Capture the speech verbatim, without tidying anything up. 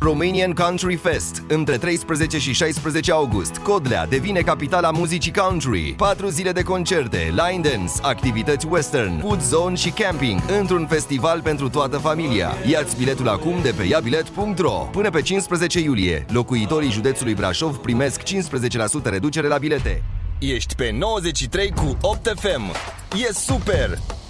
Romanian Country Fest. Între treisprezece și șaisprezece august, Codlea devine capitala muzicii country. Patru zile de concerte, line dance, activități western, food zone și camping, într-un festival pentru toată familia. Ia-ți biletul acum de pe ia bilet punct ro. Până pe cincisprezece iulie, locuitorii județului Brașov primesc cincisprezece la sută reducere la bilete. Ești pe nouăzeci și trei cu opt F M. E super!